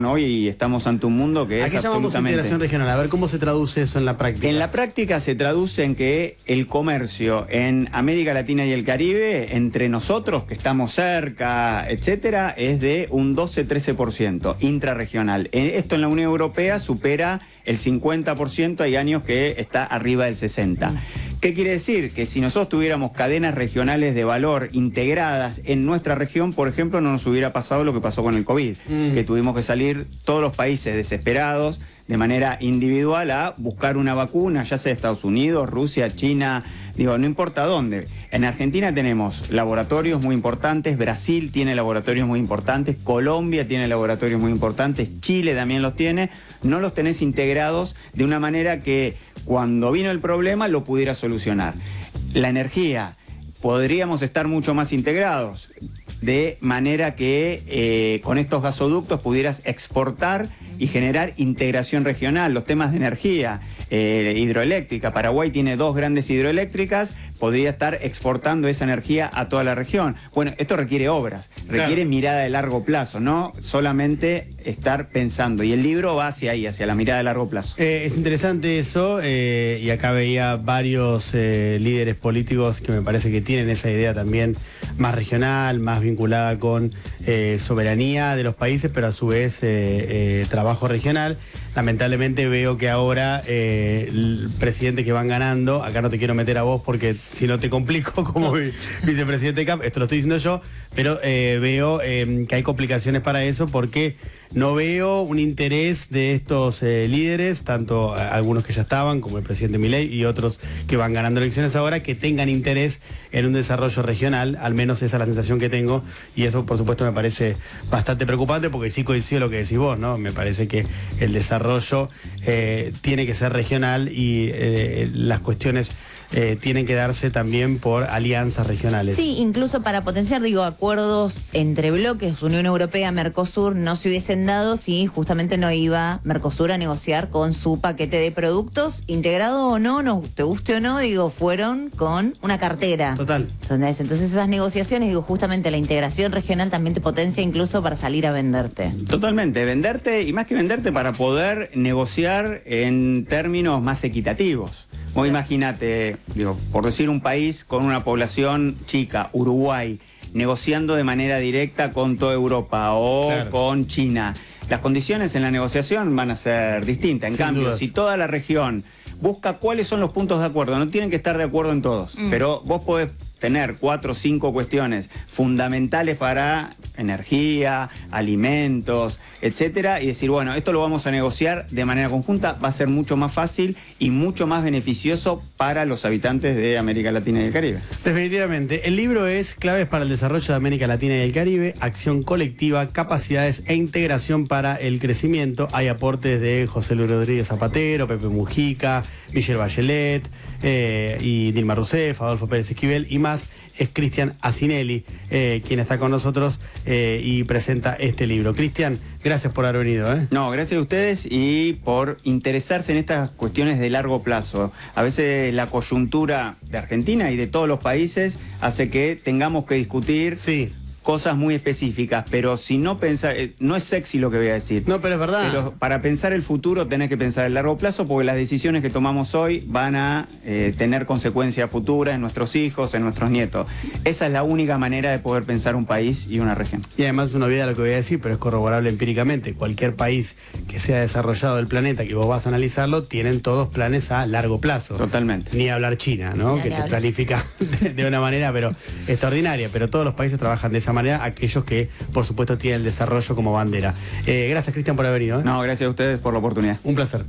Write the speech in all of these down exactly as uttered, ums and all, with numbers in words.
Hoy y estamos ante un mundo que ¿A es qué llamamos absolutamente... integración regional? A ver, ¿cómo se traduce eso en la práctica? En la práctica se traduce en que el comercio en América Latina y el Caribe, entre nosotros, que estamos cerca, etcétera, es de un doce a trece por ciento intrarregional. Esto en la Unión Europea supera el cincuenta por ciento, hay años que está arriba del sesenta por ciento. ¿Qué quiere decir? Que si nosotros tuviéramos cadenas regionales de valor integradas en nuestra región, por ejemplo, no nos hubiera pasado lo que pasó con el COVID, mm. que tuvimos que salir todos los países desesperados de manera individual a buscar una vacuna, ya sea Estados Unidos, Rusia, China, digo, no importa dónde. En Argentina tenemos laboratorios muy importantes, Brasil tiene laboratorios muy importantes, Colombia tiene laboratorios muy importantes, Chile también los tiene, no los tenés integrados de una manera que cuando vino el problema lo pudiera solucionar. La energía, podríamos estar mucho más integrados, de manera que eh, con estos gasoductos pudieras exportar y generar integración regional. Los temas de energía, eh, hidroeléctrica, Paraguay tiene dos grandes hidroeléctricas, podría estar exportando esa energía a toda la región. Bueno, esto requiere obras, requiere claro. mirada de largo plazo, no solamente estar pensando. Y el libro va hacia ahí, hacia la mirada de largo plazo. Eh, es interesante eso, eh, y acá veía varios eh, líderes políticos que me parece que tienen esa idea también más regional, más vinculada con eh, soberanía de los países, pero a su vez eh, eh, trabajo regional. Lamentablemente veo que ahora eh, el presidente que van ganando, acá no te quiero meter a vos porque si no te complico como vicepresidente de C A P, esto lo estoy diciendo yo, pero eh, veo eh, que hay complicaciones para eso porque no veo un interés de estos eh, líderes, tanto eh, algunos que ya estaban, como el presidente Milei y otros que van ganando elecciones ahora, que tengan interés en un desarrollo regional, al menos esa es la sensación que tengo, y eso por supuesto me parece bastante preocupante porque sí coincido lo que decís vos, ¿no? Me parece que el desarrollo eh, tiene que ser regional y eh, las cuestiones Eh, tienen que darse también por alianzas regionales. Sí, incluso para potenciar, digo, acuerdos entre bloques, Unión Europea, Mercosur, no se hubiesen dado si justamente no iba Mercosur a negociar con su paquete de productos, integrado o no, no te guste o no, digo, fueron con una cartera. Total. Entonces, entonces esas negociaciones, digo, justamente la integración regional también te potencia incluso para salir a venderte. Totalmente, venderte, y más que venderte, para poder negociar en términos más equitativos. Vos imagínate, digo, por decir un país con una población chica, Uruguay, negociando de manera directa con toda Europa o claro. con China. Las condiciones en la negociación van a ser distintas. En Sin cambio, dudas. si toda la región busca cuáles son los puntos de acuerdo, no tienen que estar de acuerdo en todos, mm. pero vos podés tener cuatro o cinco cuestiones fundamentales para energía, alimentos, etcétera, y decir, bueno, esto lo vamos a negociar de manera conjunta, va a ser mucho más fácil y mucho más beneficioso para los habitantes de América Latina y el Caribe. Definitivamente. El libro es Claves para el desarrollo de América Latina y el Caribe, acción colectiva, capacidades e integración para el crecimiento. Hay aportes de José Luis Rodríguez Zapatero, Pepe Mujica, Michelle Bachelet eh, y Dilma Rousseff, Adolfo Pérez Esquivel y más. Es Cristian Asinelli eh, quien está con nosotros eh, y presenta este libro. Cristian, gracias por haber venido. ¿eh? No, gracias a ustedes y por interesarse en estas cuestiones de largo plazo. A veces la coyuntura de Argentina y de todos los países hace que tengamos que discutir sí. cosas muy específicas, pero si no pensar, eh, no es sexy lo que voy a decir. No, pero es verdad. Pero para pensar el futuro tenés que pensar el largo plazo porque las decisiones que tomamos hoy van a eh, tener consecuencias futuras en nuestros hijos, en nuestros nietos. Esa es la única manera de poder pensar un país y una región. Y además una obviedad lo que voy a decir, pero es corroborable empíricamente. Cualquier país que sea desarrollado del planeta, que vos vas a analizarlo, tienen todos planes a largo plazo. Totalmente. Ni hablar China, ¿no? Ni que hablar. te planifica de, de una manera pero extraordinaria, pero todos los países trabajan de esa manera, aquellos que por supuesto tienen el desarrollo como bandera. Eh, gracias Cristian por haber venido. ¿eh? No, gracias a ustedes por la oportunidad. Un placer.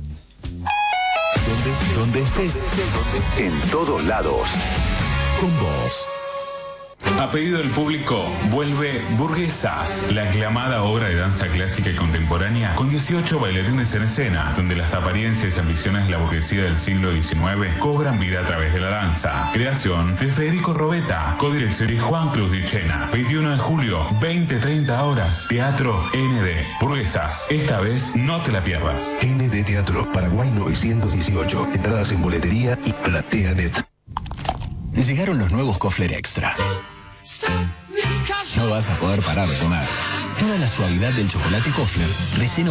Donde, donde estés, en todos lados, con vos. A pedido del público, vuelve Burguesas, la aclamada obra de danza clásica y contemporánea con dieciocho bailarines en escena, donde las apariencias y ambiciones de la burguesía del siglo diecinueve cobran vida a través de la danza. Creación de Federico Robeta, codirección de Juan Cruz Dichena. veintiuno de julio, veinte treinta horas, Teatro N D. Burguesas, esta vez no te la pierdas. N D Teatro, Paraguay novecientos dieciocho. Entradas en boletería y PlateaNet. Llegaron los nuevos Kofler Extra. No vas a poder parar de comer. Toda la suavidad del chocolate Kofler, relleno